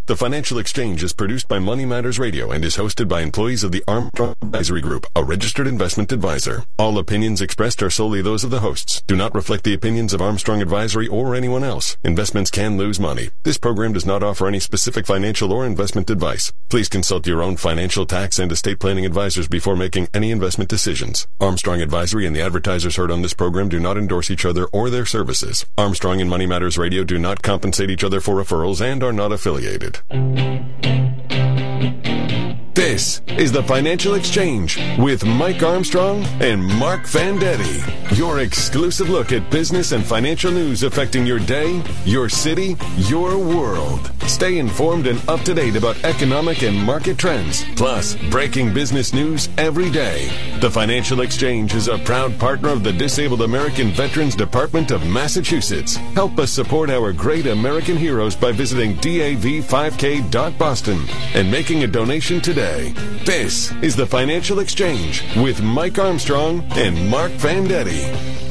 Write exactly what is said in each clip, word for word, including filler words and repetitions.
The Financial Exchange is produced by Money Matters Radio and is hosted by employees of the Armstrong Advisory Group, a registered investment advisor. All opinions expressed are solely those of the hosts, do not reflect the opinions of Armstrong Advisory or anyone else. Investments can lose money. This program does not offer any specific financial or investment advice. Please consult your own financial, tax, and estate planning advisors before making any investment decisions. Armstrong Advisory and the advertisers heard on this program do not endorse each other or their services. Armstrong and Money Matters Radio do not compensate each other for referrals and are not affiliated. This is the Financial Exchange with Mike Armstrong and Mark Vendetti. Your exclusive look at business and financial news affecting your day, your city, your world. Stay informed and up to date about economic and market trends, plus breaking business news every day. The Financial Exchange is a proud partner of the Disabled American Veterans Department of Massachusetts. Help us support our great American heroes by visiting D A V five K dot Boston and making a donation today. This is the Financial Exchange with Mike Armstrong and Mark Vendetti.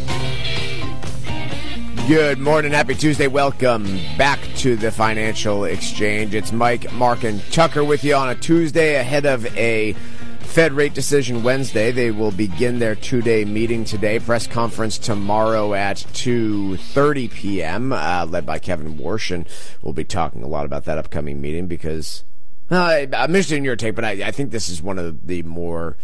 Good morning, happy Tuesday. Welcome back to the Financial Exchange. It's Mike, Mark, and Tucker with you on a Tuesday ahead of a Fed rate decision Wednesday. They will begin their two-day meeting today. Press conference tomorrow at two thirty p.m., uh, led by Kevin Warsh, and we'll be talking a lot about that upcoming meeting because uh, I'm interested in your take, but I, I think this is one of the more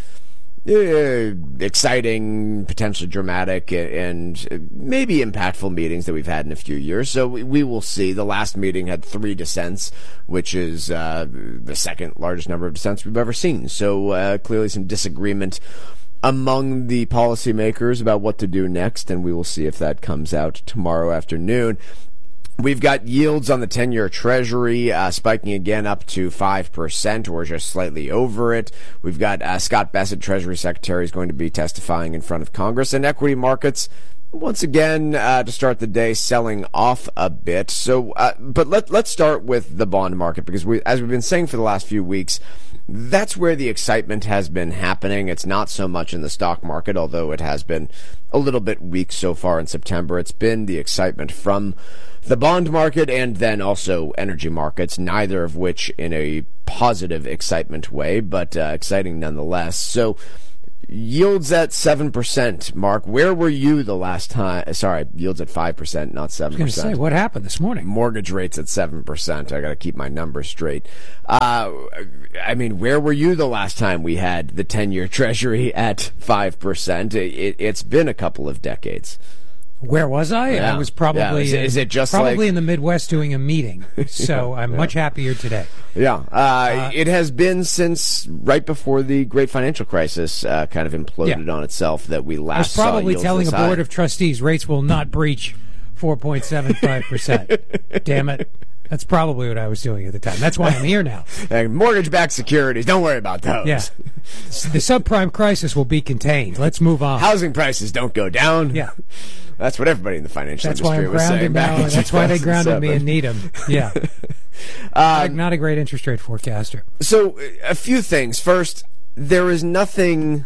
Uh, exciting, potentially dramatic, and maybe impactful meetings that we've had in a few years. So we will see. The last meeting had three dissents, which is uh, the second largest number of dissents we've ever seen. So uh, clearly some disagreement among the policymakers about what to do next, and we will see if that comes out tomorrow afternoon. We've got yields on the ten-year Treasury uh, spiking again up to five percent or just slightly over it. We've got uh, Scott Bessent, Treasury Secretary, is going to be testifying in front of Congress. And equity markets, once again, uh, to start the day, selling off a bit. So, uh, but let, let's start with the bond market because, we, as we've been saying for the last few weeks, that's where the excitement has been happening. It's not so much in the stock market, although it has been a little bit weak so far in September. It's been the excitement from the bond market and then also energy markets, neither of which in a positive excitement way, but uh, exciting nonetheless. So yields at seven percent, Mark. Where were you the last time? Sorry, yields at five percent, not seven percent. I was going to say, what happened this morning? Mortgage rates at seven percent. I got to keep my numbers straight. Uh, I mean, where were you the last time we had the ten-year Treasury at five percent? It, it's been a couple of decades. Where was I? Yeah. I was probably yeah. is, it, is it just probably like... in the Midwest doing a meeting. So I'm yeah. much happier today. Yeah, uh, uh, it has been since right before the great financial crisis uh, kind of imploded yeah. on itself that we last I was probably saw telling a board high. of trustees rates will not breach four point seven five percent. Damn it. That's probably what I was doing at the time. That's why I'm here now. And mortgage-backed securities, don't worry about those. Yeah. The subprime crisis will be contained. Let's move on. Housing prices don't go down. Yeah. That's what everybody in the financial that's industry why I'm was saying back now, in That's why they grounded me in Needham. Yeah. um, not a great interest rate forecaster. So, a few things. First, there is nothing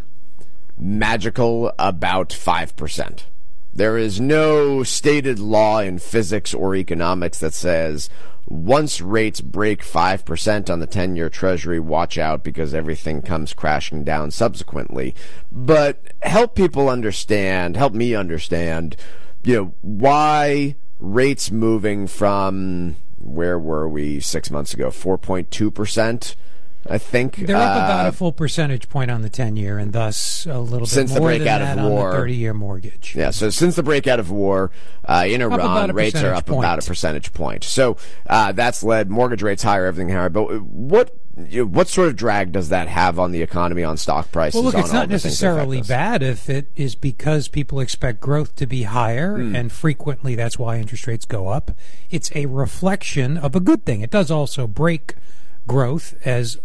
magical about five percent. There is no stated law in physics or economics that says once rates break five percent on the ten-year Treasury, watch out because everything comes crashing down subsequently. But help people understand, help me understand, you know, why rates moving from, where were we six months ago, four point two percent? I think they're up uh, about a full percentage point on the ten-year, and thus a little bit since more the breakout than that of war, on the thirty-year mortgage. Yeah, so since the breakout of war uh, in Iran, rates are up point. about a percentage point. So uh, that's led mortgage rates higher, everything higher. But what you know, what sort of drag does that have on the economy, on stock prices? Well, look, on it's all not the necessarily things that affect us? bad if it is because people expect growth to be higher, mm. and frequently that's why interest rates go up. It's a reflection of a good thing. It does also break growth as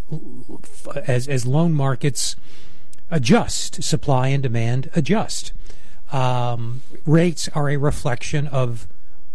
as as loan markets adjust, supply and demand adjust. Um, rates are a reflection of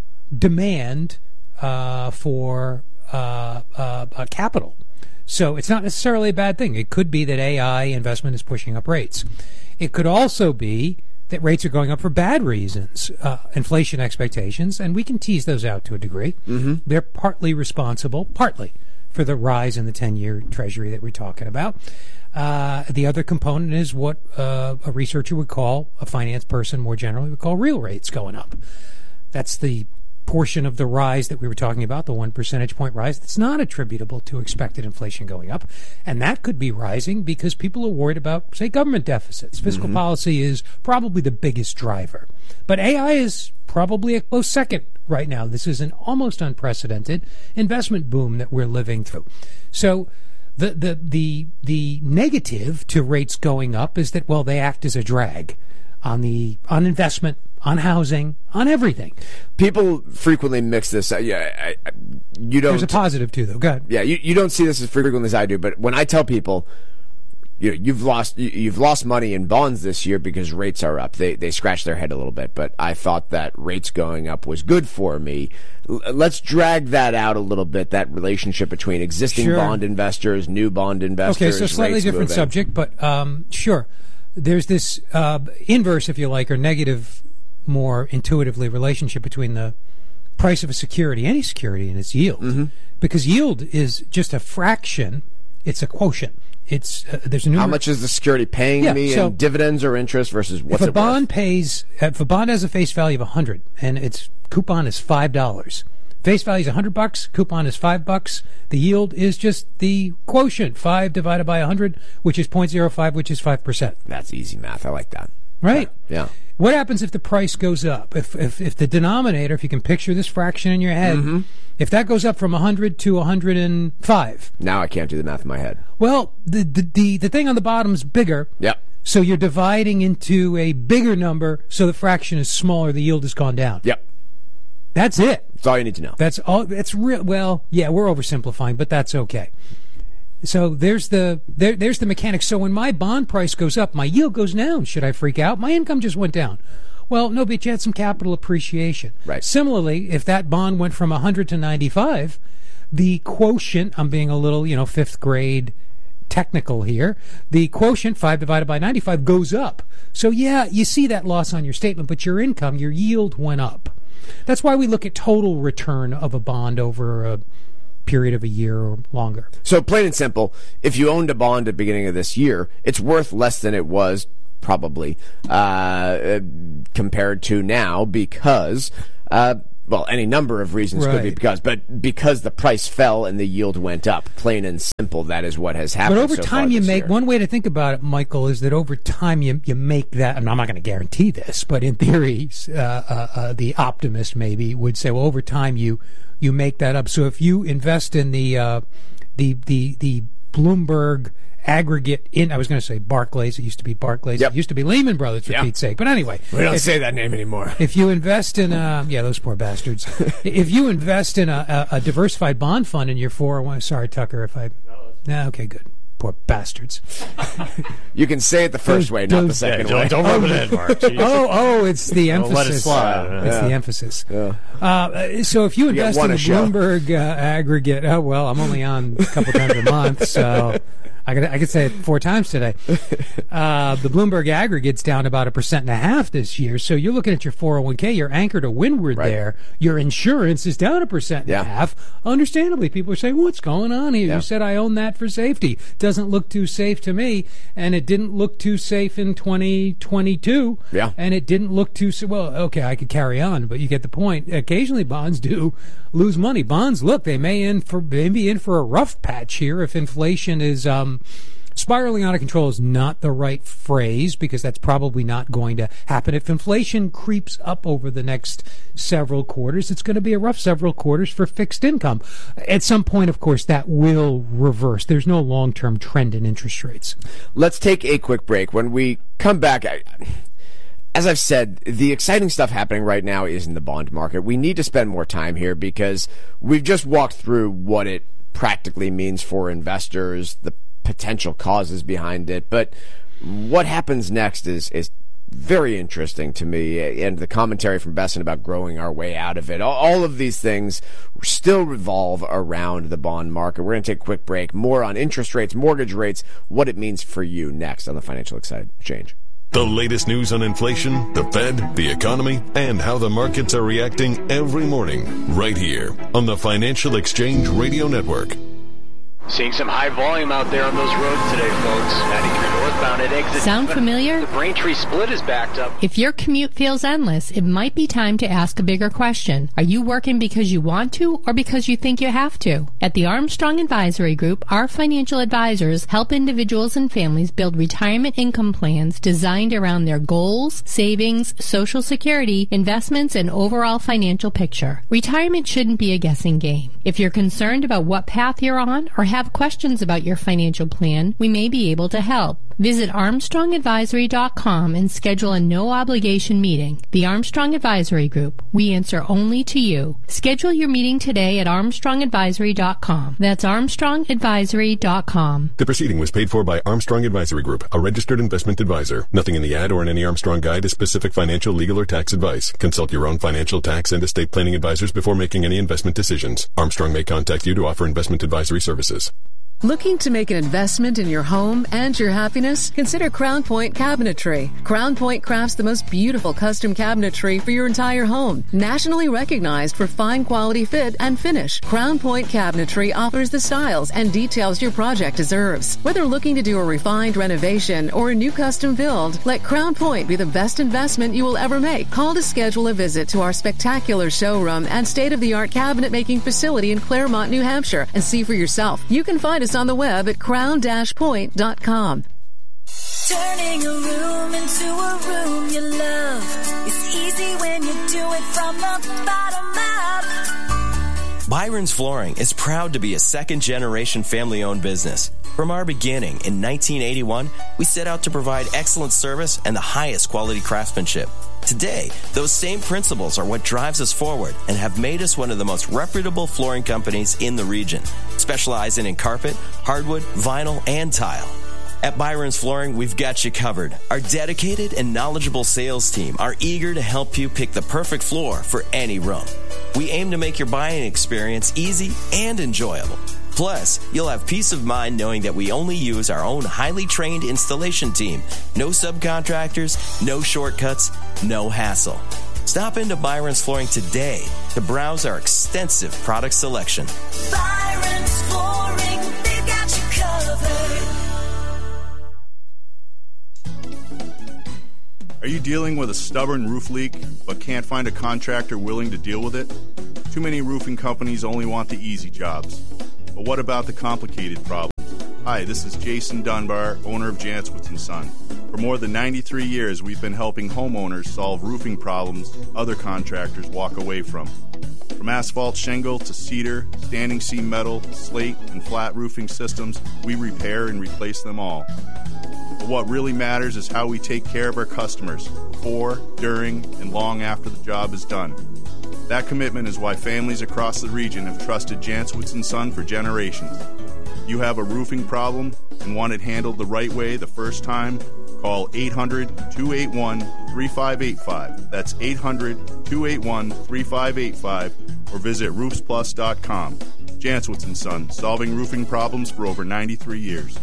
demand uh, for uh, uh, uh, capital. So it's not necessarily a bad thing. It could be that A I investment is pushing up rates. It could also be that rates are going up for bad reasons, uh, inflation expectations, and we can tease those out to a degree. Mm-hmm. They're partly responsible, partly for the rise in the ten-year Treasury that we're talking about. Uh, the other component is what uh, a researcher would call, a finance person more generally would call real rates going up. That's the portion of the rise that we were talking about, the one percentage point rise, that's not attributable to expected inflation going up. And that could be rising because people are worried about, say, government deficits. Fiscal mm-hmm. policy is probably the biggest driver. But A I is probably a close second right now. This is an almost unprecedented investment boom that we're living through. So the the the the negative to rates going up is that, well, they act as a drag on the on investment, on housing, on everything. People frequently mix this. Uh, yeah, I, I, you don't. There's a positive too, though. Go ahead. Yeah, you, you don't see this as frequently as I do. But when I tell people, you know, you've lost you, you've lost money in bonds this year because rates are up, they they scratch their head a little bit. But I thought that rates going up was good for me. L- let's drag that out a little bit. That relationship between existing sure. bond investors, new bond investors. Okay, so slightly different moving. subject, but um, sure. There's this uh, inverse, if you like, or negative, more intuitively, relationship between the price of a security, any security, and its yield. Mm-hmm. Because yield is just a fraction. It's a quotient. It's uh, there's a numer- How much is the security paying yeah, me so in dividends or interest versus what's if a it bond worth? pays, if a bond has a face value of a hundred and its coupon is five dollars. Face value is a hundred bucks. Coupon is five bucks. The yield is just the quotient, five divided by a hundred, which is point zero five, which is five percent. That's easy math. I like that. Right. Yeah. What happens if the price goes up? If if if the denominator, if you can picture this fraction in your head, mm-hmm. if that goes up from a hundred to a hundred and five. Now I can't do the math in my head. Well, the the the, the thing on the bottom is bigger. Yep. So you're dividing into a bigger number, so the fraction is smaller. The yield has gone down. Yep. That's it. That's all you need to know. That's all. That's real. Well, yeah, we're oversimplifying, but that's okay. So there's the there, there's the mechanics. So when my bond price goes up, my yield goes down. Should I freak out? My income just went down. Well, no, but you had some capital appreciation. Right. Similarly, if that bond went from one hundred to ninety-five, the quotient, I'm being a little, you know, fifth grade technical here, the quotient, five divided by ninety-five, goes up. So, yeah, you see that loss on your statement, but your income, your yield went up. That's why we look at total return of a bond over a period of a year or longer. So plain and simple, if you owned a bond at the beginning of this year, it's worth less than it was probably uh, compared to now because, uh, well, any number of reasons right. could be because, but because the price fell and the yield went up, plain and simple, that is what has happened. But over so time, far you this make year. one way to think about it, Michael, is that over time you you make that. And I'm not going to guarantee this, but in theory, uh, uh, uh, the optimist maybe would say, well, over time you you make that up. So if you invest in the uh, the the the Bloomberg aggregate in, I was going to say Barclays. It used to be Barclays. Yep. It used to be Lehman Brothers, for yep. Pete's sake. But anyway, we don't if, say that name anymore. If you invest in a, yeah, those poor bastards. If you invest in a, a, a diversified bond fund in your four oh one, sorry, Tucker, if I, no, okay, good. Poor bastards. You can say it the first Those- way, not the those- second Yeah, way. don't, don't rub it in, Mark. Jeez. Oh, oh, it's the Don't emphasis. let it slide. Uh, it's Yeah. the emphasis. Yeah. Uh, so if you get invest one in a the show. Bloomberg uh, aggregate, oh well, I'm only on a couple times a month, so I could I could say it four times today. Uh, the Bloomberg aggregate's down about a percent and a half this year, so you're looking at your four oh one k, you're anchored to windward Right. there. Your insurance is down a percent and Yeah. a half. Understandably, people are saying, "What's going on here?" Yeah. You said I own that for safety. Doesn't look too safe to me, and it didn't look too safe in twenty twenty-two. Yeah. And it didn't look too sa- well. Okay, I could carry on, but you get the point. Occasionally, bonds do lose money. Bonds, look, they may in for they may be in for a rough patch here if inflation is um, spiraling out of control. Is not the right phrase because that's probably not going to happen. If inflation creeps up over the next several quarters, it's going to be a rough several quarters for fixed income. At some point, of course, that will reverse. There's no long-term trend in interest rates. Let's take a quick break. When we come back, I, as I've said, the exciting stuff happening right now is in the bond market. We need to spend more time here because we've just walked through what it practically means for investors, the potential causes behind it. But what happens next is is very interesting to me, and the commentary from Besson about growing our way out of it. All of these things still revolve around the bond market. We're going to take a quick break. More on interest rates, mortgage rates, what it means for you next on the Financial Exchange. The latest news on inflation, the Fed, the economy, and how the markets are reacting every morning right here on the Financial Exchange Radio Network. Seeing some high volume out there on those roads today, folks. ninety-three northbound at exit. Sound familiar? The Braintree split is backed up. If your commute feels endless, it might be time to ask a bigger question. Are you working because you want to or because you think you have to? At the Armstrong Advisory Group, our financial advisors help individuals and families build retirement income plans designed around their goals, savings, Social Security, investments, and overall financial picture. Retirement shouldn't be a guessing game. If you're concerned about what path you're on or have questions about your financial plan, we may be able to help. Visit Armstrong Advisory dot com and schedule a no-obligation meeting. The Armstrong Advisory Group. We answer only to you. Schedule your meeting today at Armstrong Advisory dot com. That's Armstrong Advisory dot com. The proceeding was paid for by Armstrong Advisory Group, a registered investment advisor. Nothing in the ad or in any Armstrong guide is specific financial, legal, or tax advice. Consult your own financial, tax, and estate planning advisors before making any investment decisions. Armstrong may contact you to offer investment advisory services. Looking to make an investment in your home and your happiness? Consider Crown Point Cabinetry. Crown Point crafts the most beautiful custom cabinetry for your entire home. Nationally recognized for fine quality fit and finish, Crown Point Cabinetry offers the styles and details your project deserves. Whether looking to do a refined renovation or a new custom build, let Crown Point be the best investment you will ever make. Call to schedule a visit to our spectacular showroom and state-of-the-art cabinet making facility in Claremont, New Hampshire, and see for yourself. You can find us on the web at crown dash point dot com. Turning a room into a room you love. It's easy when you do it from the bottom up. Byron's Flooring is proud to be a second-generation family-owned business. From our beginning in nineteen eighty-one, we set out to provide excellent service and the highest quality craftsmanship. Today, those same principles are what drives us forward and have made us one of the most reputable flooring companies in the region, specializing in carpet, hardwood, vinyl, and tile. At Byron's Flooring, we've got you covered. Our dedicated and knowledgeable sales team are eager to help you pick the perfect floor for any room. We aim to make your buying experience easy and enjoyable. Plus, you'll have peace of mind knowing that we only use our own highly trained installation team. No subcontractors, no shortcuts, no hassle. Stop into Byron's Flooring today to browse our extensive product selection. Byron's Flooring, they've got you covered. Are you dealing with a stubborn roof leak but can't find a contractor willing to deal with it? Too many roofing companies only want the easy jobs. But what about the complicated problems? Hi, this is Jason Dunbar, owner of Jantzwitz and Son. For more than ninety-three years, we've been helping homeowners solve roofing problems other contractors walk away from. From asphalt shingle to cedar, standing seam metal, slate, and flat roofing systems, we repair and replace them all. But what really matters is how we take care of our customers before, during, and long after the job is done. That commitment is why families across the region have trusted Jantzwitz and Son for generations. You have a roofing problem and want it handled the right way the first time? Call eight hundred, two eight one, three five eight five. That's eight hundred, two eight one, three five eight five or visit roofs plus dot com. Jantzwitz and Son, solving roofing problems for over ninety-three years.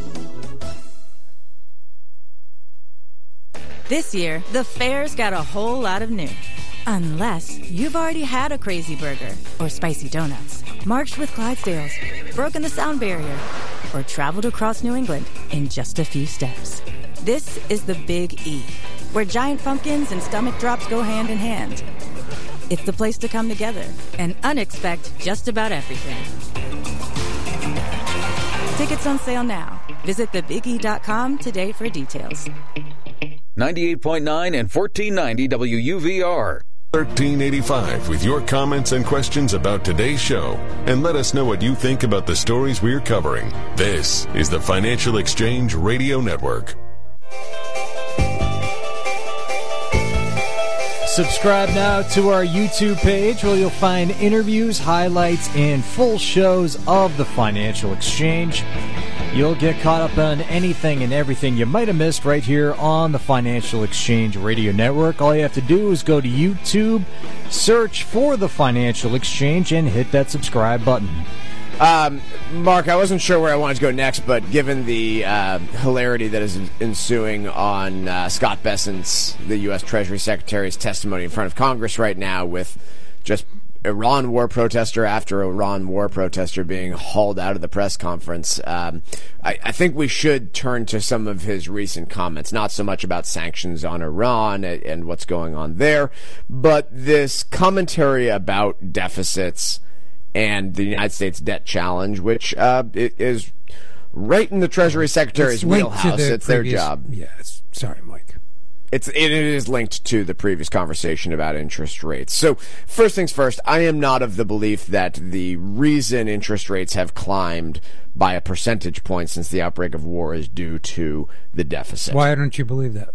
This year, the fair's got a whole lot of new. Unless you've already had a crazy burger or spicy donuts, marched with Clydesdales, broken the sound barrier, or traveled across New England in just a few steps. This is the Big E, where giant pumpkins and stomach drops go hand in hand. It's the place to come together and unexpect just about everything. Tickets on sale now. Visit the big e dot com today for details. ninety-eight point nine and fourteen ninety W U V R. thirteen eighty-five with your comments and questions about today's show. And let us know what you think about the stories we're covering. This is the Financial Exchange Radio Network. Subscribe now to our YouTube page where you'll find interviews, highlights, and full shows of the Financial Exchange. You'll get caught up on anything and everything you might have missed right here on the Financial Exchange Radio Network. All you have to do is go to YouTube, search for the Financial Exchange, and hit that subscribe button. Um, Mark, I wasn't sure where I wanted to go next, but given the uh, hilarity that is ensuing on uh, Scott Bessent's, the U S Treasury Secretary's testimony in front of Congress right now with just Iran war protester after Iran war protester being hauled out of the press conference. Um, I, I think we should turn to some of his recent comments, not so much about sanctions on Iran and, and what's going on there, but this commentary about deficits and the United States debt challenge, which uh, is right in the Treasury Secretary's it's linked wheelhouse. To the it's previous, their job. Yeah, it's, sorry, Mike. It's, it is linked to the previous conversation about interest rates. So first things first, I am not of the belief that the reason interest rates have climbed by a percentage point since the outbreak of war is due to the deficit. Why don't you believe that?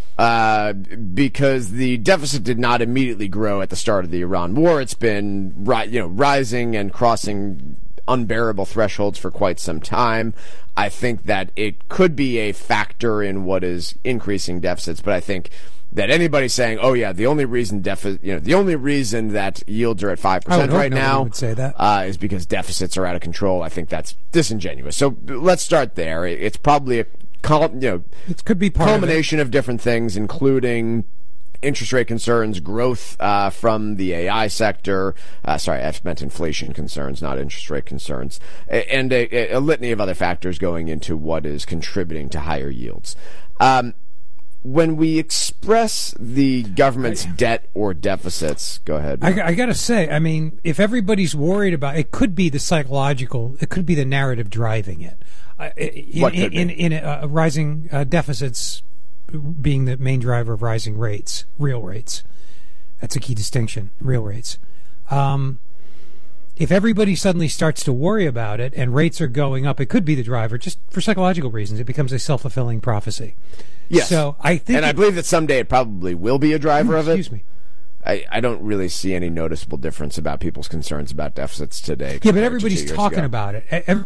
Uh, because the deficit did not immediately grow at the start of the Iran war. It's been ri- you know, rising and crossing unbearable thresholds for quite some time. I think that it could be a factor in what is increasing deficits, but I think that anybody saying, "Oh yeah, the only reason deficit, you know, the only reason that yields are at five percent right now would say that. Uh, is because deficits are out of control," I think that's disingenuous. So let's start there. It's probably a you know, it could be part culmination of, of different things, including interest rate concerns, growth uh, from the A I sector. Uh, sorry, I meant inflation concerns, not interest rate concerns, and a, a litany of other factors going into what is contributing to higher yields. Um, when we express the government's I, debt or deficits, go ahead. I, I got to say, I mean, if everybody's worried about it, could be the psychological, it could be the narrative driving it. Uh, in, what could in, be? in, in uh, rising uh, deficits being the main driver of rising rates, real rates. That's a key distinction, real rates. Um, if everybody suddenly starts to worry about it and rates are going up, it could be the driver, just for psychological reasons. It becomes a self-fulfilling prophecy. Yes. So I think and it, I believe that someday it probably will be a driver of it. Excuse me. I, I don't really see any noticeable difference about people's concerns about deficits today. Yeah, but everybody's talking ago. about it. Every-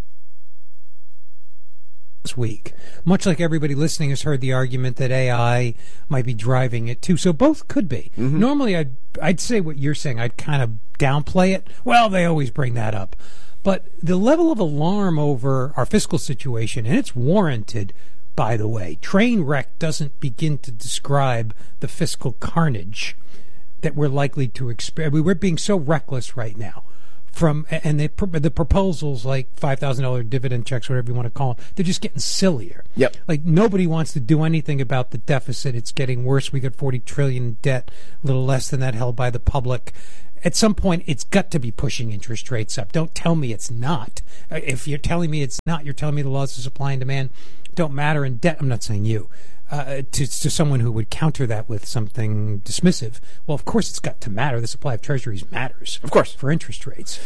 This week, much like everybody listening has heard the argument that A I might be driving it too, so both could be. Mm-hmm. Normally, I'd I'd say what you're saying. I'd kind of downplay it. Well, they always bring that up, but the level of alarm over our fiscal situation, and it's warranted, by the way. Train wreck doesn't begin to describe the fiscal carnage that we're likely to experience. We're being so reckless right now. From and the the proposals like five thousand dollar dividend checks, whatever you want to call them, they're just getting sillier. Yep. Like nobody wants to do anything about the deficit. It's getting worse. We got forty trillion in debt, a little less than that held by the public. At some point, it's got to be pushing interest rates up. Don't tell me it's not. If you're telling me it's not, you're telling me the laws of supply and demand don't matter in debt. I'm not saying you. Uh, to, to someone who would counter that with something dismissive. Well, of course it's got to matter. The supply of treasuries matters. Of course. For interest rates.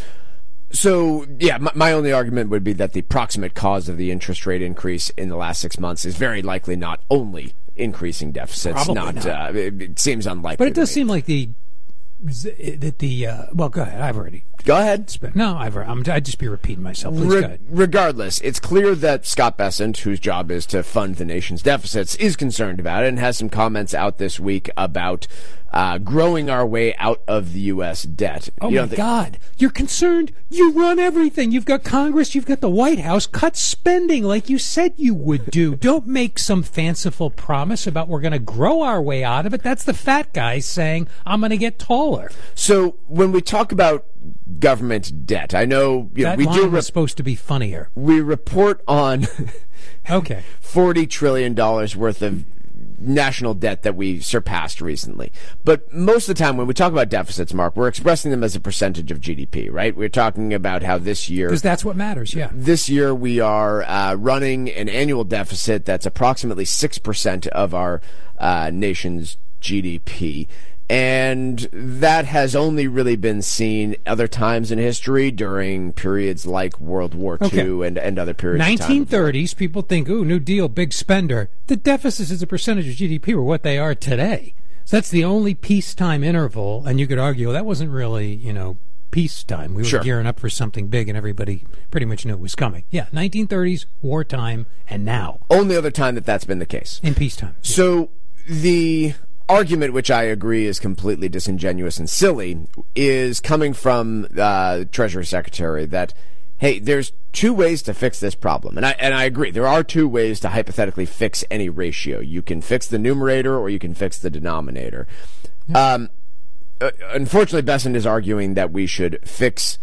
So, yeah, my, my only argument would be that the proximate cause of the interest rate increase in the last six months is very likely not only increasing deficits. Probably not. not. Uh, it, it seems unlikely. But it does to me. seem like the that the uh, well, go ahead. I've already go ahead. No, I've I'm, I'd just be repeating myself. Please Re- go ahead. Regardless, it's clear that Scott Bessent, whose job is to fund the nation's deficits, is concerned about it and has some comments out this week about uh, growing our way out of the U S debt. Oh you my th- God! You're concerned. You run everything. You've got Congress. You've got the White House. Cut spending like you said you would do. Don't make some fanciful promise about we're going to grow our way out of it. That's the fat guy saying I'm going to get taller. So when we talk about government debt, I know, you know that we line do. Re- was supposed to be funnier. We report on okay forty trillion dollars worth of national debt that we surpassed recently. But most of the time when we talk about deficits, Mark, we're expressing them as a percentage of G D P, right? We're talking about how this year... Because that's what matters, yeah. This year we are uh, running an annual deficit that's approximately six percent of our uh, nation's G D P. And that has only really been seen other times in history during periods like World War Two okay. and, and other periods nineteen thirties, of time. People think, ooh, New Deal, big spender. The deficits as a percentage of G D P were what they are today. So that's the only peacetime interval, and you could argue well, that wasn't really, you know, peacetime. We were sure. gearing up for something big, and everybody pretty much knew it was coming. Yeah, nineteen thirties, wartime, and now. Only other time that that's been the case. In peacetime. Yeah. So the argument, which I agree is completely disingenuous and silly, is coming from uh, the Treasury Secretary that, hey, there's two ways to fix this problem. And I and I agree. There are two ways to hypothetically fix any ratio. You can fix the numerator or you can fix the denominator. Yeah. Um, uh, unfortunately, Bessent is arguing that we should fix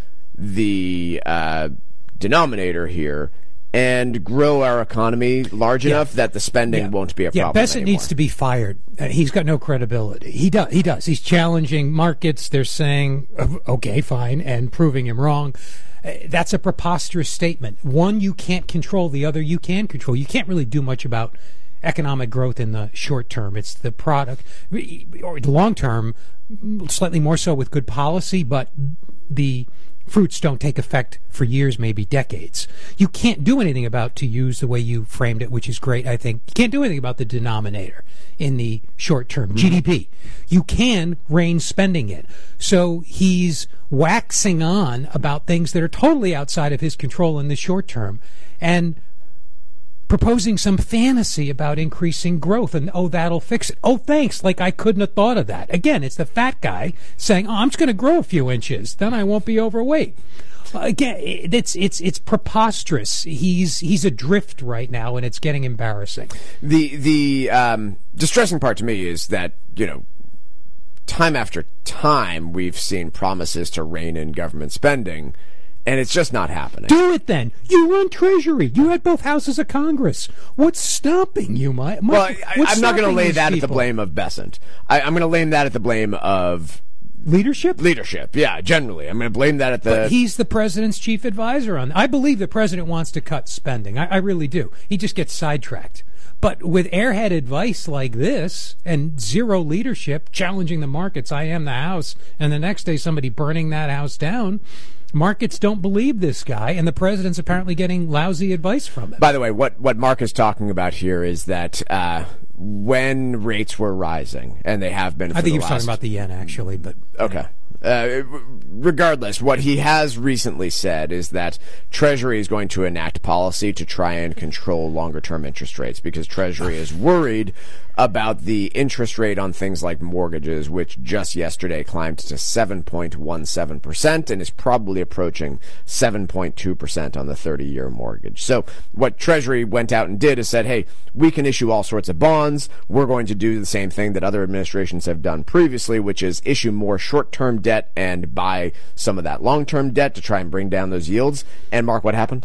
the uh, denominator here and grow our economy large Yeah. enough that the spending Yeah. won't be a yeah, problem Bessent anymore. needs to be fired. Uh, he's got no credibility. He does. He does. He's challenging markets. They're saying, uh, okay, fine, and proving him wrong. Uh, that's a preposterous statement. One, you can't control. The other, you can control. You can't really do much about economic growth in the short term. It's the product, or the long term, slightly more so with good policy, but the fruits don't take effect for years, maybe decades. You can't do anything about, to use the way you framed it, which is great, I think, you can't do anything about the denominator in the short term, mm-hmm. G D P. You can rein spending in. So he's waxing on about things that are totally outside of his control in the short term and proposing some fantasy about increasing growth and, oh, that'll fix it. Oh, thanks. Like I couldn't have thought of that. Again, it's the fat guy saying, oh, I'm just going to grow a few inches. Then I won't be overweight. Again, it's it's it's preposterous. He's he's adrift right now, and it's getting embarrassing. The the um, distressing part to me is that, you know, time after time we've seen promises to rein in government spending, and it's just not happening. Do it then. You run Treasury. You had both houses of Congress. What's stopping you, Mike? Well, I, I'm not going to lay that people? at the blame of Bessent. I, I'm going to lay that at the blame of leadership. Leadership, yeah. Generally, I'm going to blame that at the. But he's the president's chief advisor on. I believe the president wants to cut spending. I, I really do. He just gets sidetracked. But with airhead advice like this and zero leadership, challenging the markets, I am the house, and the next day somebody burning that house down. Markets don't believe this guy, and the president's apparently getting lousy advice from him. By the way, what, what Mark is talking about here is that uh, when rates were rising, and they have been for I think the he was last... talking about the yen, actually, but... Okay. Uh, regardless, what he has recently said is that Treasury is going to enact policy to try and control longer-term interest rates because Treasury is worried about the interest rate on things like mortgages, which just yesterday climbed to seven point one seven percent and is probably approaching seven point two percent on the thirty-year mortgage. So what Treasury went out and did is said, hey, we can issue all sorts of bonds. We're going to do the same thing that other administrations have done previously, which is issue more short-term debt and buy some of that long-term debt to try and bring down those yields. And Mark, what happened?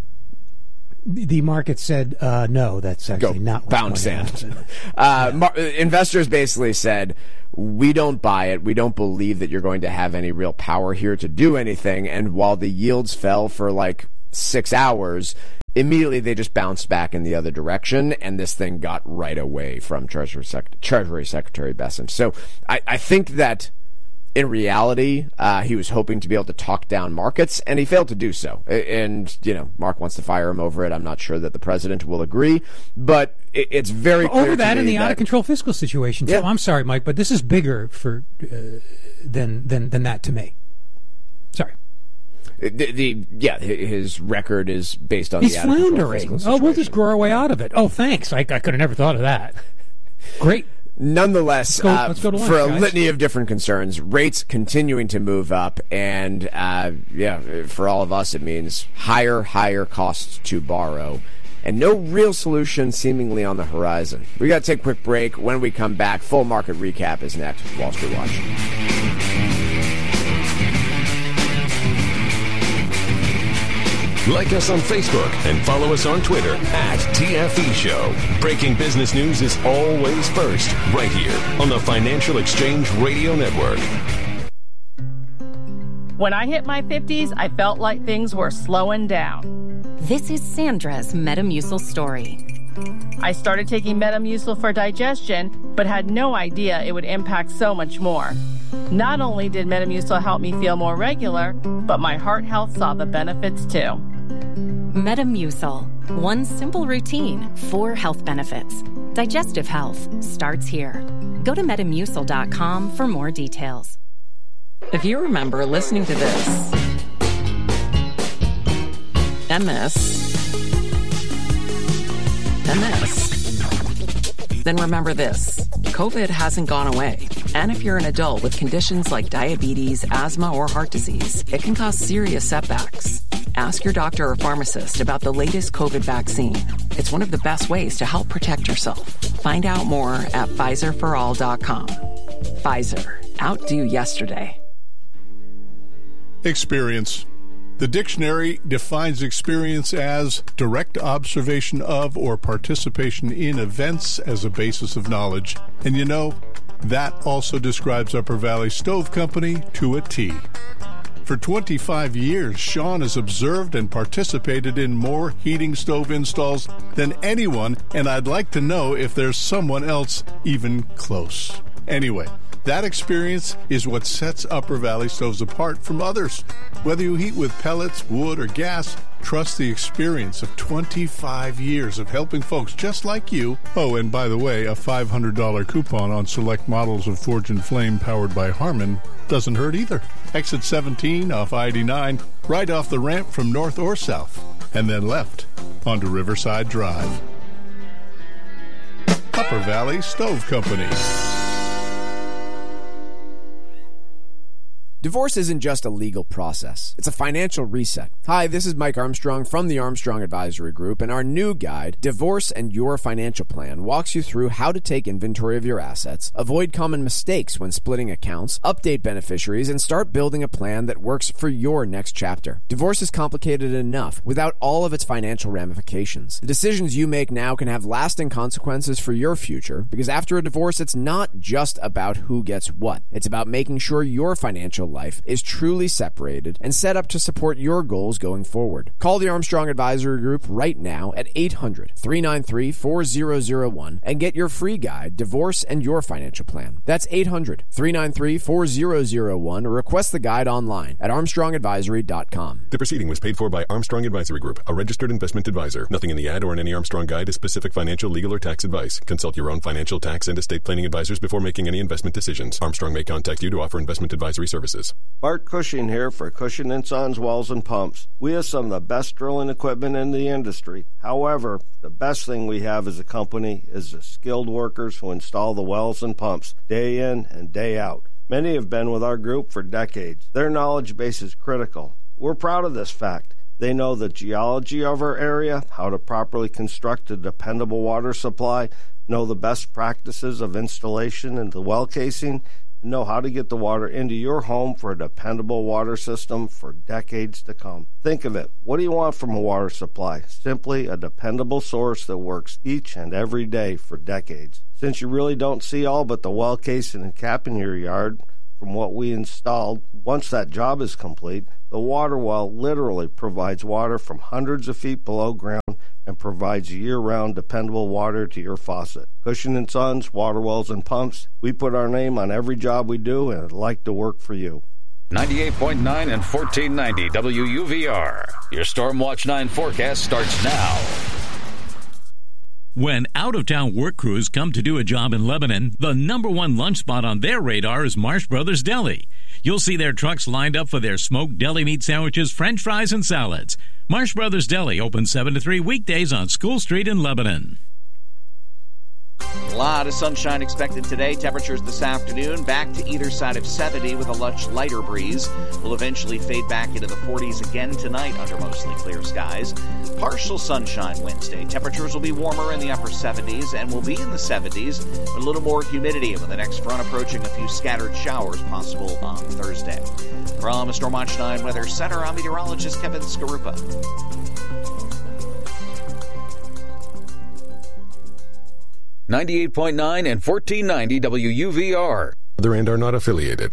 The market said, uh, no, that's actually Go not what's pound going sand. to happen. Uh, Yeah. mar- investors basically said, we don't buy it. We don't believe that you're going to have any real power here to do anything. And while the yields fell for like six hours, immediately they just bounced back in the other direction, and this thing got right away from Treasury, Sec- Treasury Secretary Bessent. So I, I think that in reality, uh, he was hoping to be able to talk down markets, and he failed to do so. And, you know, Mark wants to fire him over it. I'm not sure that the president will agree, but it, it's very clear over that to and me the that, out-of-control fiscal situation, too. Yeah. I'm sorry, Mike, but this is bigger for uh, than, than, than that to me. Sorry. The, the yeah, his record is based on He's the out-of-control floundering. fiscal Oh, situation. we'll just grow our way out of it. Oh, thanks. I, I could have never thought of that. Great. Nonetheless, Let's go- uh, let's go to lunch, for a guys. litany of different concerns, rates continuing to move up, and uh, yeah, for all of us, it means higher, higher costs to borrow, and no real solution seemingly on the horizon. We got to take a quick break. When we come back, full market recap is next. Wall Street Watch. Like us on Facebook and follow us on Twitter at T F E Show. Breaking business news is always first, right here on the Financial Exchange Radio Network. When I hit my fifties, I felt like things were slowing down. This is Sandra's Metamucil story. I started taking Metamucil for digestion, but had no idea it would impact so much more. Not only did Metamucil help me feel more regular, but my heart health saw the benefits too. Metamucil. One simple routine, four health benefits. Digestive health starts here. Go to metamucil dot com for more details. If you remember listening to this, and this, and this, then remember this. COVID hasn't gone away. And if you're an adult with conditions like diabetes, asthma, or heart disease, it can cause serious setbacks. Ask your doctor or pharmacist about the latest COVID vaccine. It's one of the best ways to help protect yourself. Find out more at Pfizer for all dot com. Pfizer. outdo yesterday. Experience. The dictionary defines experience as direct observation of or participation in events as a basis of knowledge. And you know, that also describes Upper Valley Stove Company to a T. For twenty-five years, Sean has observed and participated in more heating stove installs than anyone, and I'd like to know if there's someone else even close. Anyway, that experience is what sets Upper Valley Stoves apart from others. Whether you heat with pellets, wood, or gas, trust the experience of twenty-five years of helping folks just like you. Oh, and by the way, a five hundred dollars coupon on select models of Forge and Flame powered by Harman doesn't hurt either. Exit seventeen off I eighty-nine, right off the ramp from north or south, and then left onto Riverside Drive. Upper Valley Stove Company. Divorce isn't just a legal process. It's a financial reset. Hi, this is Mike Armstrong from the Armstrong Advisory Group, and our new guide, Divorce and Your Financial Plan, walks you through how to take inventory of your assets, avoid common mistakes when splitting accounts, update beneficiaries, and start building a plan that works for your next chapter. Divorce is complicated enough without all of its financial ramifications. The decisions you make now can have lasting consequences for your future, because after a divorce, it's not just about who gets what. It's about making sure your financial life is truly separated and set up to support your goals going forward. Call the Armstrong Advisory Group right now at eight hundred, three nine three, four zero zero one and get your free guide, Divorce and Your Financial Plan. That's eight hundred, three nine three, four zero zero one or request the guide online at armstrong advisory dot com. The proceeding was paid for by Armstrong Advisory Group, a registered investment advisor. Nothing in the ad or in any Armstrong guide is specific financial, legal, or tax advice. Consult your own financial, tax, and estate planning advisors before making any investment decisions. Armstrong may contact you to offer investment advisory services. Bart Cushing here for Cushing and Sons Wells and Pumps. We have some of the best drilling equipment in the industry. However, the best thing we have as a company is the skilled workers who install the wells and pumps day in and day out. Many have been with our group for decades. Their knowledge base is critical. We're proud of this fact. They know the geology of our area, how to properly construct a dependable water supply, know the best practices of installation and the well casing, know how to get the water into your home for a dependable water system for decades to come. Think of it. What do you want from a water supply? Simply a dependable source that works each and every day for decades. Since you really don't see all but the well casing and cap in your yard from what we installed, once that job is complete, the water well literally provides water from hundreds of feet below ground and provides year-round dependable water to your faucet. Cushing and Sons, Water Wells and Pumps. We put our name on every job we do, and I'd like to work for you. ninety-eight point nine and fourteen ninety W U V R. Your Storm Watch nine forecast starts now. When out-of-town work crews come to do a job in Lebanon, the number one lunch spot on their radar is Marsh Brothers Deli. You'll see their trucks lined up for their smoked deli meat sandwiches, french fries, and salads. Marsh Brothers Deli open seven to three weekdays on School Street in Lebanon. A lot of sunshine expected today. Temperatures this afternoon back to either side of seventy with a much lighter breeze. Will eventually fade back into the forties again tonight under mostly clear skies. Partial sunshine Wednesday. Temperatures will be warmer in the upper seventies and will be in the seventies. A little more humidity with the next front approaching, a few scattered showers possible on Thursday. From Storm Watch nine Weather Center, I'm meteorologist Kevin Skarupa. ninety-eight point nine and fourteen ninety W U V R. Other and are not affiliated.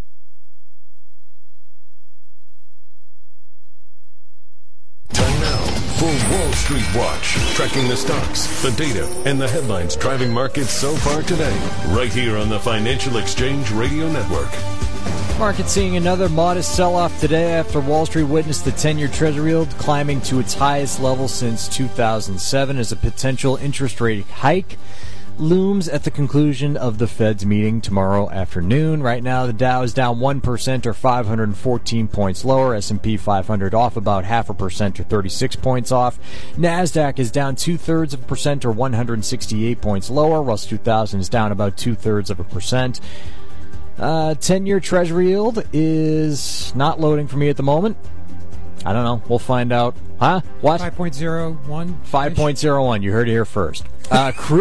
Time now for Wall Street Watch, tracking the stocks, the data, and the headlines driving markets so far today, right here on the Financial Exchange Radio Network. Market seeing another modest sell-off today after Wall Street witnessed the ten-year Treasury yield climbing to its highest level since two thousand seven as a potential interest rate hike looms at the conclusion of the Fed's meeting tomorrow afternoon. Right now, the Dow is down one percent or five hundred fourteen points lower. S and P five hundred off about half a percent or thirty-six points off. NASDAQ is down two-thirds of a percent or one hundred sixty-eight points lower. Russell two thousand is down about two-thirds of a percent. Uh, ten-year Treasury yield is not loading for me at the moment. I don't know. We'll find out. Huh? What? five point oh one. five point oh one. You heard it here first. Uh, cru-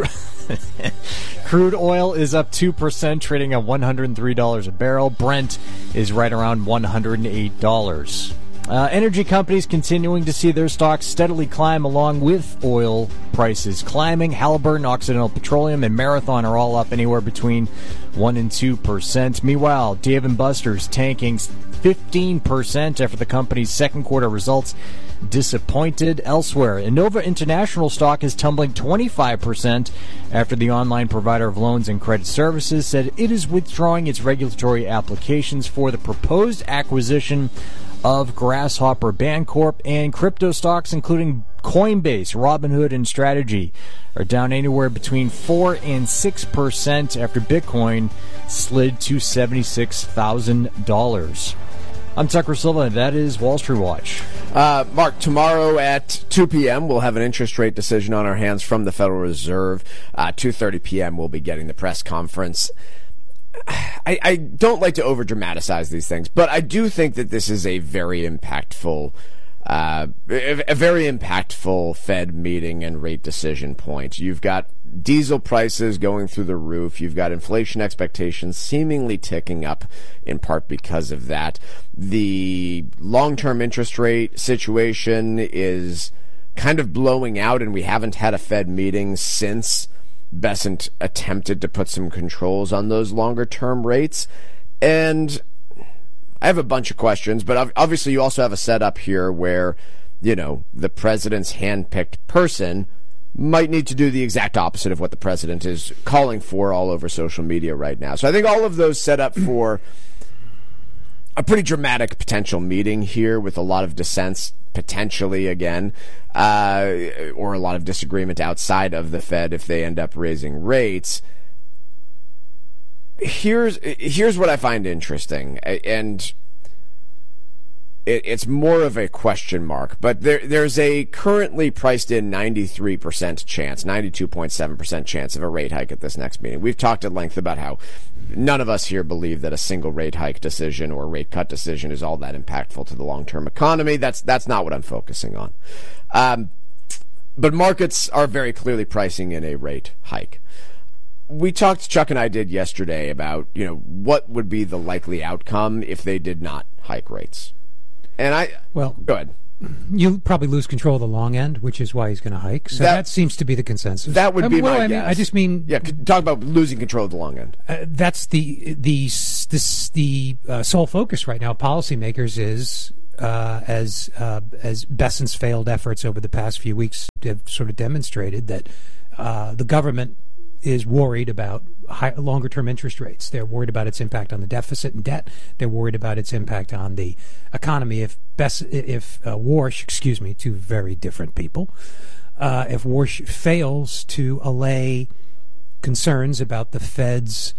Crude oil is up two percent, trading at one hundred three dollars a barrel. Brent is right around one hundred eight dollars. Uh, energy companies continuing to see their stocks steadily climb along with oil prices climbing. Halliburton, Occidental Petroleum, and Marathon are all up anywhere between one and two percent. Meanwhile, Dave and Buster's tanking fifteen percent after the company's second quarter results disappointed. Elsewhere, Innova International stock is tumbling twenty-five percent after the online provider of loans and credit services said it is withdrawing its regulatory applications for the proposed acquisition of Grasshopper Bancorp. And crypto stocks, including Coinbase, Robinhood, and Strategy, are down anywhere between four and six percent after Bitcoin slid to seventy-six thousand dollars. I'm Tucker Silva, and that is Wall Street Watch. Uh, Mark, tomorrow at two p.m. we'll have an interest rate decision on our hands from the Federal Reserve. Uh, two thirty p.m. we'll be getting the press conference. I, I don't like to over-dramatize these things, but I do think that this is a very impactful, uh, a, a very impactful Fed meeting and rate decision point. You've got diesel prices going through the roof. You've got inflation expectations seemingly ticking up, in part because of that. The long-term interest rate situation is kind of blowing out, and we haven't had a Fed meeting since Bessent attempted to put some controls on those longer-term rates. And I have a bunch of questions, but obviously you also have a setup here where, you know, the president's handpicked person might need to do the exact opposite of what the president is calling for all over social media right now. So I think all of those set up for a pretty dramatic potential meeting here with a lot of dissents potentially again, uh, or a lot of disagreement outside of the Fed if they end up raising rates. Here's here's what I find interesting, and it, it's more of a question mark, but there there's a currently priced in ninety-three percent chance, ninety-two point seven percent chance of a rate hike at this next meeting. We've talked at length about how none of us here believe that a single rate hike decision or rate cut decision is all that impactful to the long-term economy. That's that's not what I'm focusing on. Um, but markets are very clearly pricing in a rate hike. We talked, Chuck and I did yesterday, about, you know, what would be the likely outcome if they did not hike rates. And I, well, go ahead. You'll probably lose control of the long end, which is why he's going to hike. So that, that seems to be the consensus. That would I be mean, well, my I guess. Mean, I just mean, yeah. Talk about losing control of the long end. Uh, that's the the this, the uh, sole focus right now. Policymakers is uh, as uh, as Bessent's failed efforts over the past few weeks have sort of demonstrated that uh, the government is worried about high, longer-term interest rates. They're worried about its impact on the deficit and debt. They're worried about its impact on the economy. If Bess, if uh, Warsh, excuse me, two very different people, uh, if Warsh fails to allay concerns about the Fed's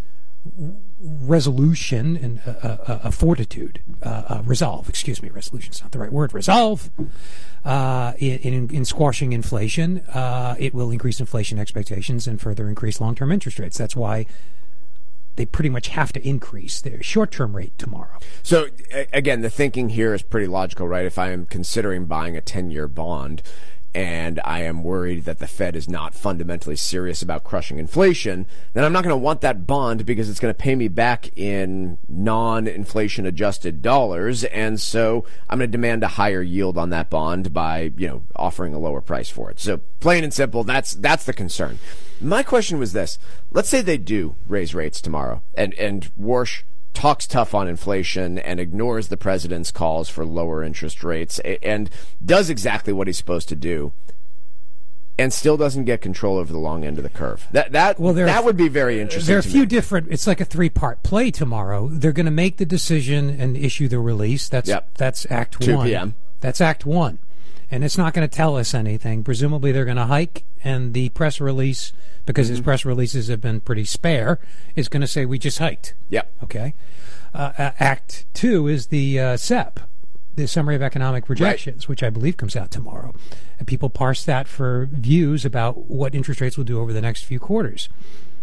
resolution and uh, uh, uh, fortitude, uh, uh, resolve, excuse me, resolution's not the right word, resolve, uh, in, in squashing inflation, uh, it will increase inflation expectations and further increase long-term interest rates. That's why they pretty much have to increase their short-term rate tomorrow. So, again, the thinking here is pretty logical, right? If I am considering buying a ten-year bond and I am worried that the Fed is not fundamentally serious about crushing inflation, then I'm not going to want that bond because it's going to pay me back in non-inflation adjusted dollars, and so I'm going to demand a higher yield on that bond by, you know, offering a lower price for it. So plain and simple, that's that's the concern. My question was this. Let's say they do raise rates tomorrow, and, and Warsh talks tough on inflation and ignores the president's calls for lower interest rates and does exactly what he's supposed to do and still doesn't get control over the long end of the curve. That that well, there that are, would be very interesting. There are a to few me. different. It's like a three-part play tomorrow. They're going to make the decision and issue the release. That's yep. that's Act two One. p.m. That's Act One, and it's not going to tell us anything. Presumably, they're going to hike, and the press release, because mm-hmm. his press releases have been pretty spare, is going to say we just hiked. Yep. Okay. Uh, Act Two is the uh, S E P, the Summary of Economic Projections, right, which I believe comes out tomorrow. And people parse that for views about what interest rates will do over the next few quarters.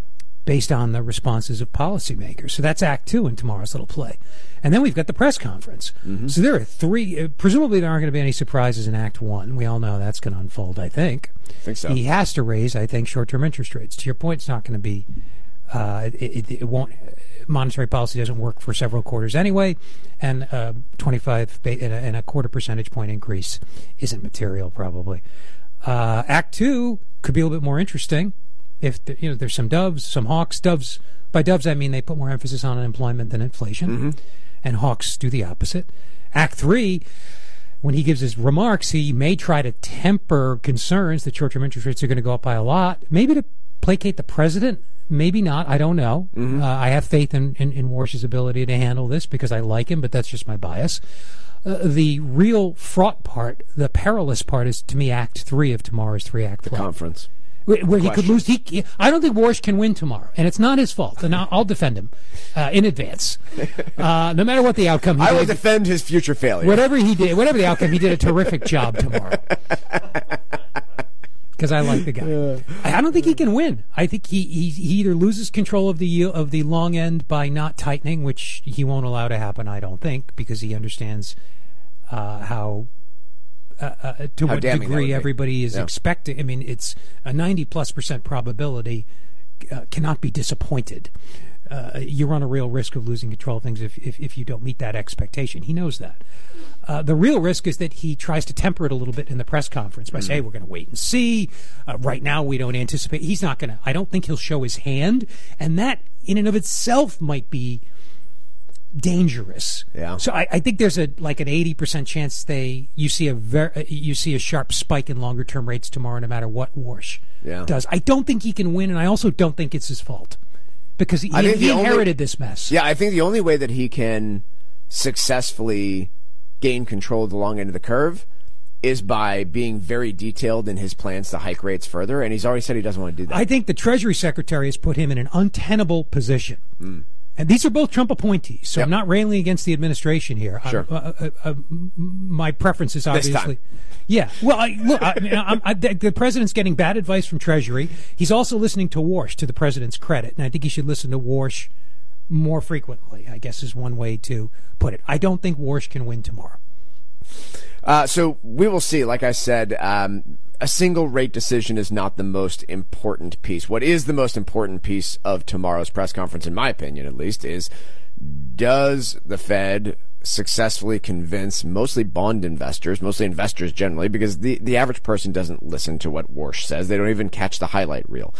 based on the responses of policymakers. So that's Act Two in tomorrow's little play. And then we've got the press conference. Mm-hmm. So there are three, uh, presumably there aren't going to be any surprises in Act One. We all know that's going to unfold, I think. I think so. He has to raise, I think, short-term interest rates. To your point, it's not going to be, uh, it, it, it won't, monetary policy doesn't work for several quarters anyway, and uh, twenty-five ba- and, a, and a quarter percentage point increase isn't material, probably. Uh, Act Two could be a little bit more interesting. If the, you know, there's some doves, some hawks. Doves, by doves I mean they put more emphasis on unemployment than inflation, mm-hmm. and hawks do the opposite. Act Three, when he gives his remarks, he may try to temper concerns that short-term interest rates are going to go up by a lot, maybe to placate the president. Maybe not. I don't know. Mm-hmm. Uh, I have faith in, in, in Warsh's ability to handle this because I like him, but that's just my bias. Uh, the real fraught part, the perilous part, is, to me, Act Three of tomorrow's three-act The play. conference. Where, where he could lose. He, he, I don't think Warsh can win tomorrow, and it's not his fault, and I'll, I'll defend him uh, in advance. Uh, no matter what the outcome he I did, will defend his future failure. Whatever he did, whatever the outcome, he did a terrific job tomorrow. Because I like the guy. Yeah. I don't think he can win. I think he, he he either loses control of the of the long end by not tightening, which he won't allow to happen, I don't think, because he understands uh, how uh, uh, to how what degree everybody is yeah. expecting. I mean, it's a ninety plus percent probability uh, cannot be disappointed. Uh, you run a real risk of losing control of things if, if, if you don't meet that expectation. He knows that. Uh, the real risk is that he tries to temper it a little bit in the press conference by mm-hmm. saying, we're going to wait and see. Uh, right now, we don't anticipate. He's not going to, I don't think he'll show his hand. And that, in and of itself, might be dangerous. Yeah. So I, I think there's a like an eighty percent chance they you see a ver, you see a sharp spike in longer term rates tomorrow, no matter what Warsh yeah. does. I don't think he can win, and I also don't think it's his fault. Because he, he inherited only, this mess. Yeah, I think the only way that he can successfully gain control of the long end of the curve is by being very detailed in his plans to hike rates further, and he's already said he doesn't want to do that. I think the Treasury Secretary has put him in an untenable position. Mm. And these are both Trump appointees, so yep. I'm not railing against the administration here. Sure. I, uh, uh, uh, my preference is obviously... This time. Yeah. Well, I, look, I mean, I'm, I, the, the president's getting bad advice from Treasury. He's also listening to Warsh, to the president's credit, and I think he should listen to Warsh more frequently, I guess is one way to put it. I don't think Warsh can win tomorrow. Uh, so we will see. Like I said, um, a single rate decision is not the most important piece. What is the most important piece of tomorrow's press conference, in my opinion at least, is does the Fed successfully convince mostly bond investors, mostly investors generally, because the, the average person doesn't listen to what Warsh says. They don't even catch the highlight reel.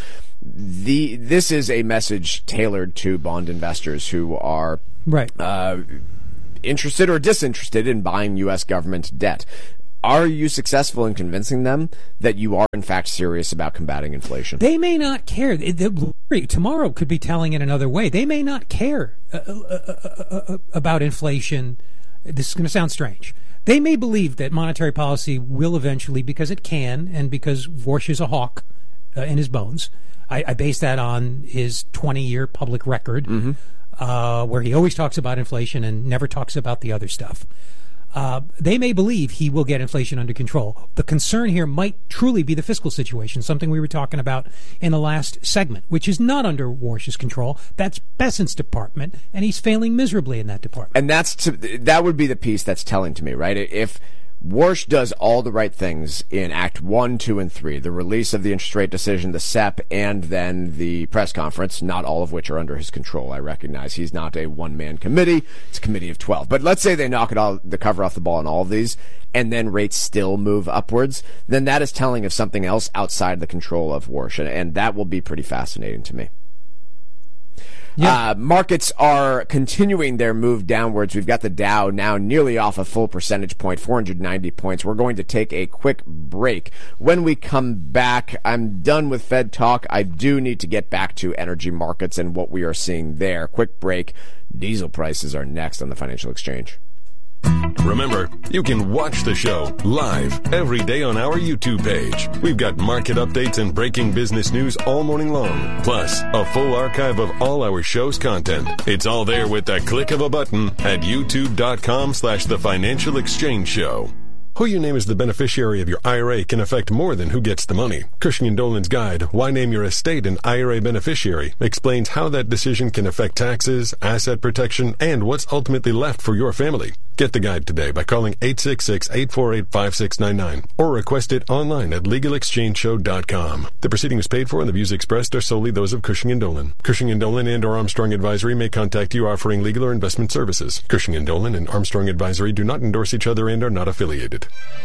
The This is a message tailored to bond investors who are right. uh, interested or disinterested in buying U S government debt. Are you successful in convincing them that you are, in fact, serious about combating inflation? They may not care. Tomorrow could be telling it another way. They may not care uh, uh, uh, about inflation. This is going to sound strange. They may believe that monetary policy will eventually, because it can, and because Warsh is a hawk uh, in his bones. I, I base that on his twenty-year public record, mm-hmm. uh, where he always talks about inflation and never talks about the other stuff. Uh, they may believe he will get inflation under control. The concern here might truly be the fiscal situation, something we were talking about in the last segment, which is not under Warsh's control. That's Bessent's department, and he's failing miserably in that department. And that's to, that would be the piece that's telling to me, right? If Warsh does all the right things in Act one, two, and three, the release of the interest rate decision, the S E P, and then the press conference, not all of which are under his control. I recognize he's not a one-man committee. It's a committee of twelve. But let's say they knock it all, the cover off the ball on all of these, and then rates still move upwards, then that is telling of something else outside the control of Warsh, and, and that will be pretty fascinating to me. Yeah. Uh, markets are continuing their move downwards. We've got the Dow now nearly off a full percentage point, four hundred ninety points. We're going to take a quick break. When we come back, I'm done with Fed talk. I do need to get back to energy markets and what we are seeing there. Quick break. Diesel prices are next on the Financial Exchange. Remember, you can watch the show live every day on our YouTube page. We've got market updates and breaking business news all morning long, plus a full archive of all our show's content. It's all there with the click of a button at youtube.com slash the Financial Exchange Show. Who you name as the beneficiary of your I R A can affect more than who gets the money. Cushing and Dolan's guide, Why Name Your Estate an I R A Beneficiary, explains how that decision can affect taxes, asset protection, and what's ultimately left for your family. Get the guide today by calling eight six six, eight four eight, five six nine nine or request it online at legal exchange show dot com. The proceeding is paid for and the views expressed are solely those of Cushing and Dolan. Cushing and Dolan and or Armstrong Advisory may contact you offering legal or investment services. Cushing and Dolan and Armstrong Advisory do not endorse each other and are not affiliated.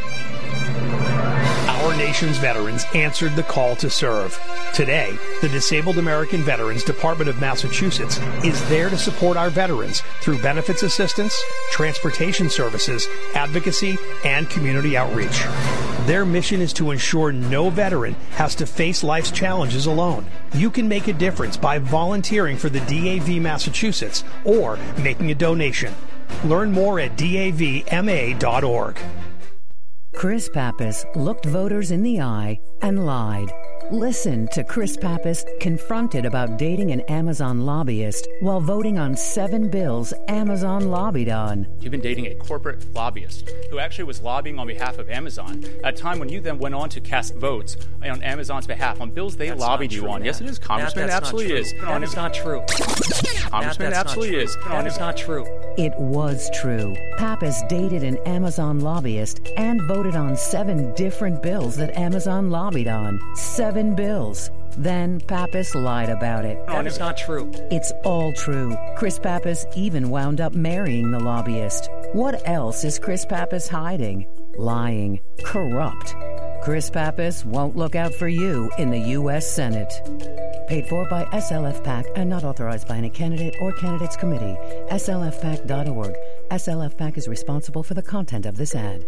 Our nation's veterans answered the call to serve. Today, the Disabled American Veterans Department of Massachusetts is there to support our veterans through benefits assistance, transportation services, advocacy, and community outreach. Their mission is to ensure no veteran has to face life's challenges alone. You can make a difference by volunteering for the D A V Massachusetts or making a donation. Learn more at D A V M A dot org. Chris Pappas looked voters in the eye and lied. Listen to Chris Pappas confronted about dating an Amazon lobbyist while voting on seven bills Amazon lobbied on. You've been dating a corporate lobbyist who actually was lobbying on behalf of Amazon at a time when you then went on to cast votes on Amazon's behalf on bills they that's lobbied you true, on. Matt. Yes, it is, Congressman. Matt, It absolutely is. That is not true. Congressman, it absolutely is. That is not true. It was true. Pappas dated an Amazon lobbyist and voted on seven different bills that Amazon lobbied on. Seven bills. Then Pappas lied about it. That is not true. It's all true. Chris Pappas even wound up marrying the lobbyist. What else is Chris Pappas hiding? Lying. Corrupt. Chris Pappas won't look out for you in the U S Senate. Paid for by S L F PAC and not authorized by any candidate or candidates committee. S L F pac dot org. S L F PAC is responsible for the content of this ad.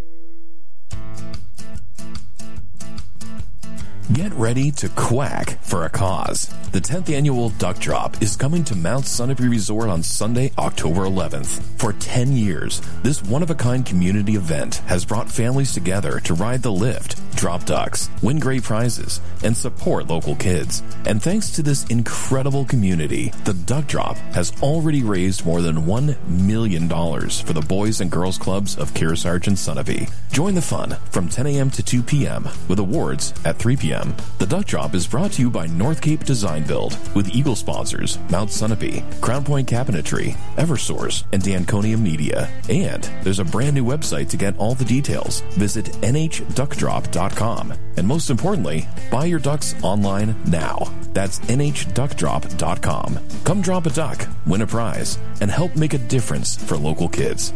Get ready to quack for a cause. The tenth annual Duck Drop is coming to Mount Sunapee Resort on Sunday, October eleventh. For ten years, this one-of-a-kind community event has brought families together to ride the lift, drop ducks, win great prizes, and support local kids. And thanks to this incredible community, the Duck Drop has already raised more than one million dollars for the Boys and Girls Clubs of Kearsarge and Sunapee. Join the fun from ten a.m. to two p.m. with awards at three p.m. The Duck Drop is brought to you by North Cape Design Build with Eagle sponsors Mount Sunapee, Crown Point Cabinetry, Eversource, and Danconia Media. And there's a brand new website to get all the details. Visit N H duck drop dot com. And most importantly, buy your ducks online now. That's N H duck drop dot com. Come drop a duck, win a prize, and help make a difference for local kids.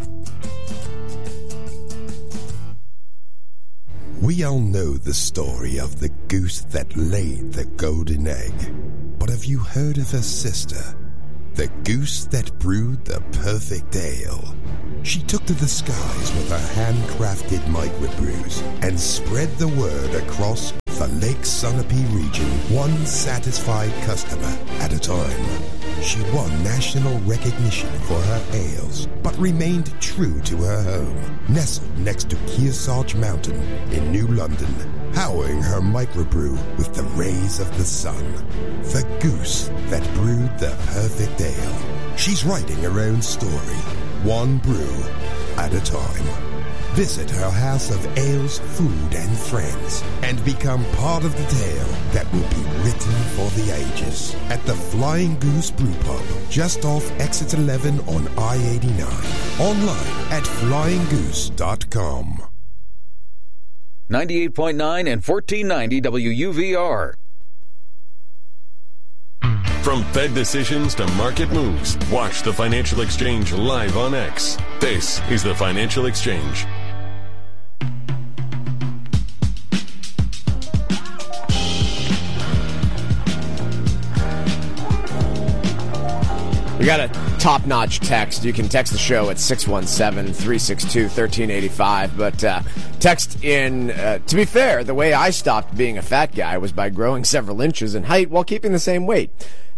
We all know the story of the goose that laid the golden egg. But have you heard of her sister? The goose that brewed the perfect ale. She took to the skies with her handcrafted microbrews and spread the word across the Lake Sunapee region, one satisfied customer at a time. She won national recognition for her ales, but remained true to her home, nestled next to Kearsarge Mountain in New London, powering her microbrew with the rays of the sun. The goose that brewed the perfect ale. She's writing her own story, one brew at a time. Visit her house of ales, food, and friends, and become part of the tale that will be written for the ages at the Flying Goose Brew Pub, just off Exit eleven on I eighty-nine. Online at flying goose dot com. ninety-eight point nine and fourteen ninety W U V R. From Fed decisions to market moves, watch the Financial Exchange live on X. This is the Financial Exchange. We got a top-notch text. You can text the show at six one seven, three six two, one three eight five. But uh, text in, uh, to be fair, the way I stopped being a fat guy was by growing several inches in height while keeping the same weight.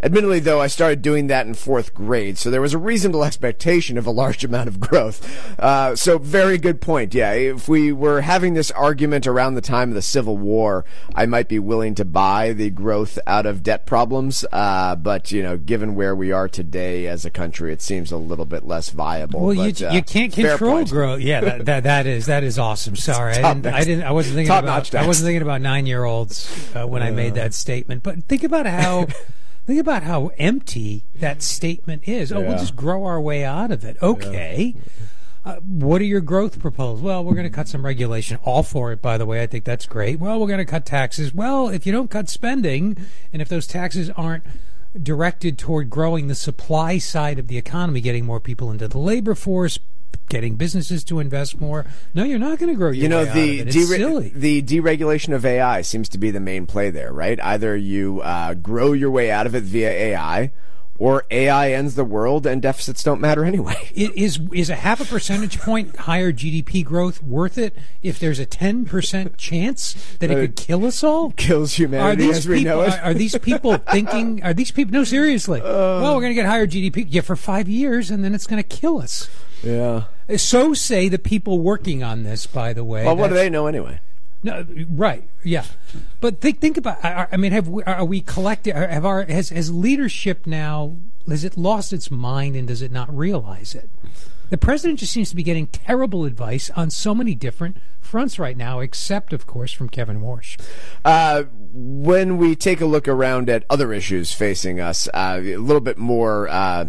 Admittedly, though, I started doing that in fourth grade, so there was a reasonable expectation of a large amount of growth. Uh, so very good point. Yeah, if we were having this argument around the time of the Civil War, I might be willing to buy the growth out of debt problems. Uh, but, you know, given where we are today as a country, it seems a little bit less viable. Well, but, you, uh, you can't control growth. Yeah, that, that that is that is awesome. Sorry, I didn't, I didn't. I wasn't thinking Top about. notch I wasn't thinking about nine-year-olds uh, when I made that statement. But think about how. Think about how empty that statement is. Oh, Yeah. we'll just grow our way out of it. Okay. Uh, what are your growth proposals? Well, we're going to cut some regulation. All for it, by the way. I think that's great. Well, we're going to cut taxes. Well, if you don't cut spending, and if those taxes aren't directed toward growing the supply side of the economy, getting more people into the labor force, getting businesses to invest more, no, you're not going to grow your You know, way out the of it. It's dere- silly. the deregulation of A I seems to be the main play there, right? Either you uh, grow your way out of it via A I, or A I ends the world and deficits don't matter anyway. It is is a half a percentage point higher G D P growth worth it if there's a ten percent chance that it Uh, could kill us all? Kills humanity Are these as we people, know it. Are, are these people thinking, are these people, no, seriously, well, we're going to get higher G D P, yeah, for five years, and then it's going to kill us. Yeah. So say the people working on this, by the way. Well, what do That's- they know anyway? No, right, yeah, but think think about. I, I mean, have we, are we collected? Have our has has leadership now? Has it lost its mind and does it not realize it? The president just seems to be getting terrible advice on so many different fronts right now, except, of course, from Kevin Warsh. Uh, when we take a look around at other issues facing us, uh, a little bit more. Uh,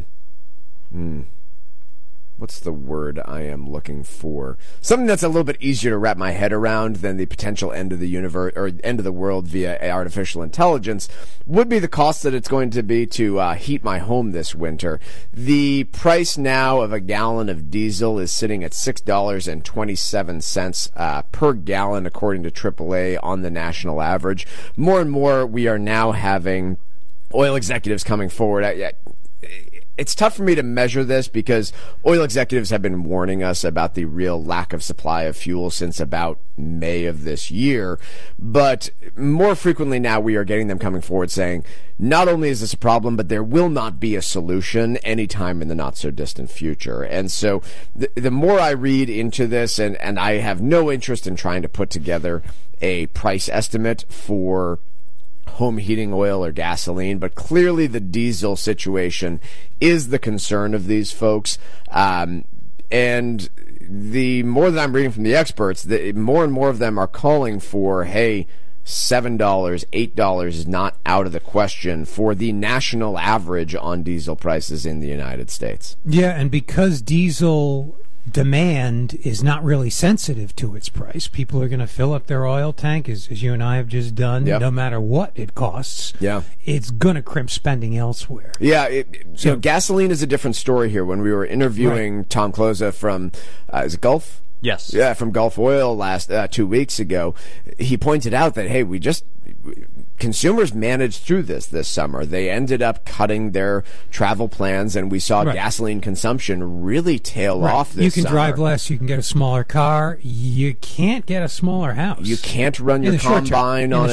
hmm. What's the word I am looking for? Something that's a little bit easier to wrap my head around than the potential end of the universe or end of the world via artificial intelligence would be the cost that it's going to be to uh, heat my home this winter. The price now of a gallon of diesel is sitting at six dollars and twenty-seven cents uh, per gallon, according to triple A on the national average. More and more, we are now having oil executives coming forward. I, I, It's tough for me to measure this because oil executives have been warning us about the real lack of supply of fuel since about May of this year. But more frequently now, we are getting them coming forward saying, not only is this a problem, but there will not be a solution anytime in the not-so-distant future. And so the, the more I read into this, and, and I have no interest in trying to put together a price estimate for home heating oil or gasoline, but clearly the diesel situation is the concern of these folks. Um, and the more that I'm reading from the experts, the more and more of them are calling for, hey, seven dollars, eight dollars is not out of the question for the national average on diesel prices in the United States. Yeah, and because diesel demand is not really sensitive to its price, people are going to fill up their oil tank, as, as you and I have just done, Yep. no matter what it costs. Yeah. It's going to crimp spending elsewhere. Yeah, it, So- you know, gasoline is a different story here. When we were interviewing Tom Closa from, uh, is it Gulf? Yes. Yeah, from Gulf Oil last uh, two weeks ago, he pointed out that, hey, we just consumers managed through this this summer. They ended up cutting their travel plans, and we saw Right. gasoline consumption really tail Right. off this You can summer. drive less. You can get a smaller car. You can't get a smaller house. You can't run In your the short term. combine In on the